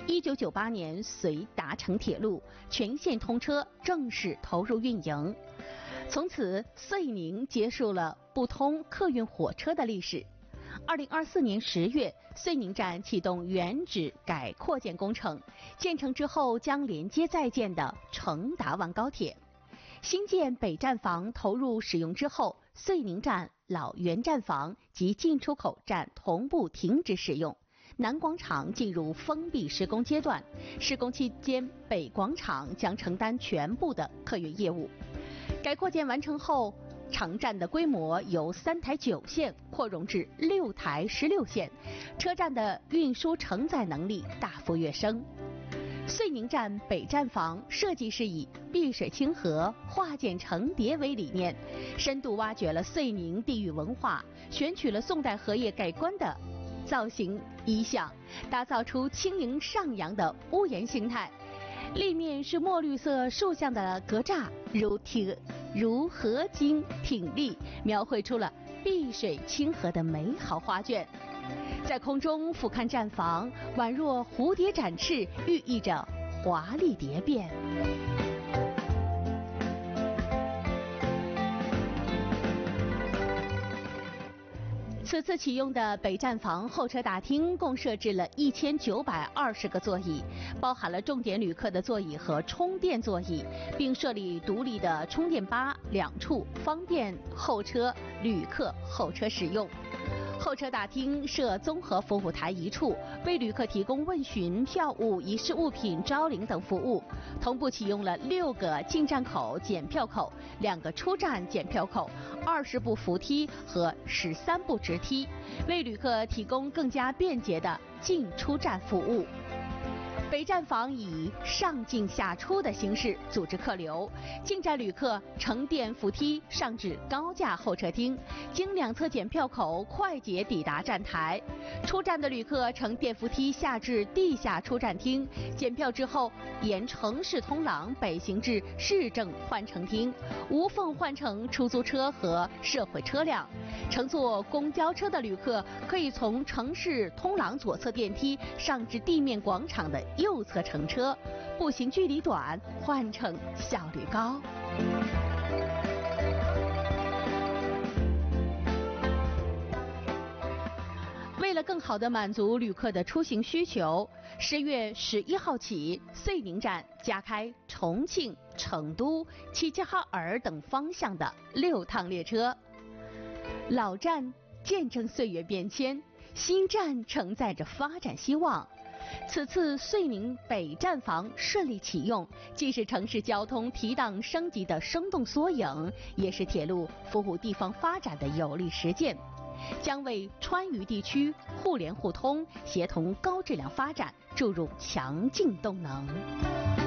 1998年遂达成铁路，全线通车，正式投入运营。从此，遂宁结束了不通客运火车的历史。2024年10月，遂宁站启动原址改扩建工程，建成之后将连接在建的成达万高铁。新建北站房投入使用之后，遂宁站老原站房及进出口站同步停止使用。南广场进入封闭施工阶段，施工期间北广场将承担全部的客运业务。改扩建完成后，场站的规模由3台9线扩容至6台16线，车站的运输承载能力大幅跃升。遂宁站北站房设计是以碧水清河、化茧成蝶为理念，深度挖掘了遂宁地域文化，选取了宋代荷叶改观的造型意象，打造出轻盈上扬的屋檐形态。立面是墨绿色竖向的格栅，如合金挺立，描绘出了碧水清河的美好画卷。在空中俯瞰站房，宛若蝴蝶展翅，寓意着华丽蝶变。此次启用的北站房候车大厅共设置了1920个座椅，包含了重点旅客的座椅和充电座椅，并设立独立的充电吧2处，方便候车旅客候车使用。候车大厅设综合服务台1处，为旅客提供问询、票务、遗失物品招领等服务。同步启用了6个进站口检票口、2个出站检票口、20部扶梯和13部直梯，为旅客提供更加便捷的进出站服务。北站房以上进下出的形式组织客流，进站旅客乘电扶梯上至高架候车厅，经2侧检票口快捷抵达站台；出站的旅客乘电扶梯下至地下出站厅，检票之后沿城市通廊北行至市政换乘厅，无缝换乘出租车和社会车辆。乘坐公交车的旅客可以从城市通廊左侧电梯上至地面广场的右侧乘车，步行距离短，换乘效率高。为了更好地满足旅客的出行需求，10月11号起，遂宁站加开重庆、成都、齐齐哈尔等方向的6趟列车。老站见证岁月变迁，新站承载着发展希望。此次遂宁北站房顺利启用，既是城市交通提档升级的生动缩影，也是铁路服务地方发展的有力实践，将为川渝地区互联互通、协同高质量发展注入强劲动能。